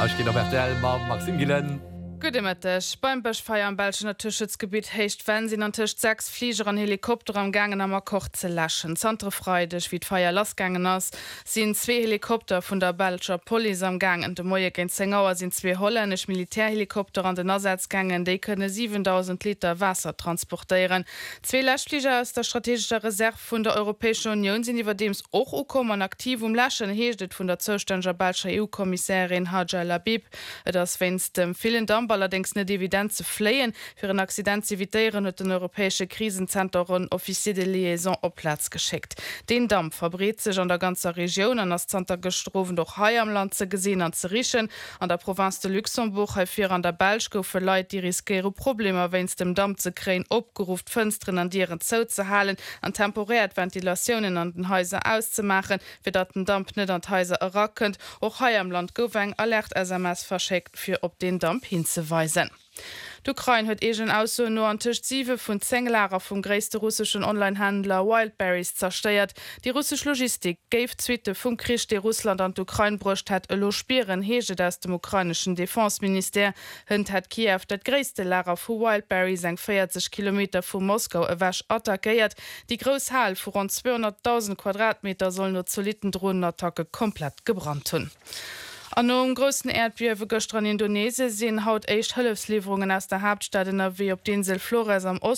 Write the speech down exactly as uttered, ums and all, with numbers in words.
Ja, ich gehe noch R T L mal Maxim Gillen. Gudemmettech beim Bechfeier am Belschen Tischschutzgebiet hecht Fernsehen an Tisch sechs Flieger an Helikopter am gangen am Koch ze laschen. Zantrefreidech wie d Feier lasgangen ass sind zwei Helikopter vun der Belscher Poli am Gang an de Moie gen Sengauer sind zwei holländisch Militärhelikopter an den Ersatzgangen, déi könne siebentausend Liter Wasser transportieren. Zwei Lashflieger aus der strategischer Reserve vun der Europäische Union sind iwwer dems och ukommen aktiv um Laschen heeschtet vun der Zostänger Belscher E U-Kommissarin Hadja Labib, das wennst dem vielen Damm allerdings net evident ze fleien fir een Accident zivitéieren huet den europäesche Krisenzenter un Officier de Liaison op Platz geschickt. Den Damm verbreet sech an der ganzer Region an as Zter gestroven doch Hai am Land ze gesinn an ze richen an der Provinz de Luxemburg hefir an der Belsch goufe Leiit die riskere Probleme wenns dem Damm ze kreen opgeruft Fënstren an Dieren zou ze halen an temporärt Ventilationen an den Häuser auszumachen, fir dat den Damp net an Häuser errackend och Hai am Land goweng alert S M S verschickt fir op den Damp hinze weisen. D'Ukraine huet egen aus no an Tisch sieben vun Zenglarer vum gréste russischen Onlinehändler Wildberries zersteiert. Die russsisch Logistik géif Zwiite vum Krisch de Russland an d'Ukraine brucht hat elo Spieren heget aus dem ukrainischen Defensminister hënnt hat Kiew dat gréste Lager vu Wildberries eng vierzig Kilometer vum Moskau ewäsch attackéiert. Die Groshall vu rund zweihunderttausend Quadratmeter soll no zu litten Drohnenattacke komplett gebrannt hun. An um großen Erdbeben gestern in Indonesien sind haut echt Hilfslieferungen aus der Hauptstadt wie op den Insel Flores am Osten